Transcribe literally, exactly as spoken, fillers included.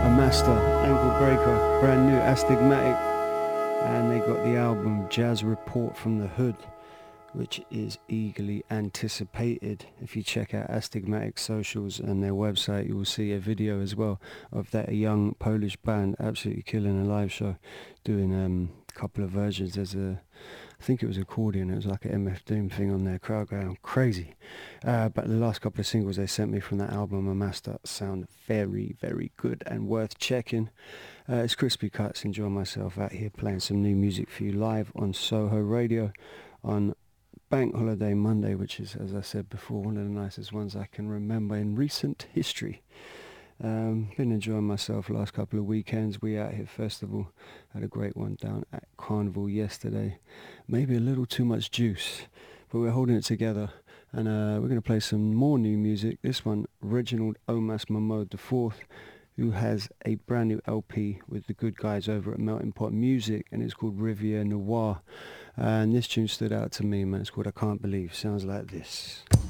A Master, Ankle Breaker, brand new, Astigmatic, and they got the album Jazz Report from the Hood, which is eagerly anticipated. If you check out Astigmatic socials and their website, you will see a video as well of that young Polish band absolutely killing a live show, doing um, a couple of versions. There's a, I think it was accordion, it was like an M F Doom thing on there, crowd going crazy. Uh, but the last couple of singles they sent me from that album, A Master, sound very, very good and worth checking. Uh, it's Crispy Cuts, enjoying myself out here playing some new music for you live on Soho Radio on Bank Holiday Monday, which is, as I said before, one of the nicest ones I can remember in recent history. Um, been enjoying myself last couple of weekends. We out here festival, had a great one down at Carnival yesterday. Maybe a little too much juice, but we're holding it together, and uh, we're going to play some more new music. This one, Reginald Omas Mahmoud the fourth, who has a brand new L P with the good guys over at Melting Pot Music, and it's called Riviera Noir. Uh, and this tune stood out to me, man. It's called I Can't Believe. Sounds like this.